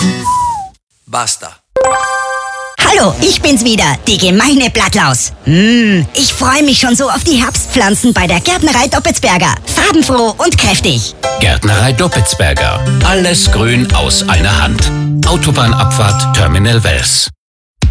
Basta. Hallo, ich bin's wieder, die gemeine Blattlaus. Ich freue mich schon so auf die Herbstpflanzen bei der Gärtnerei Doppelsberger. Farbenfroh und kräftig. Gärtnerei Doppelsberger. Alles grün aus einer Hand. Autobahnabfahrt Terminal Wels.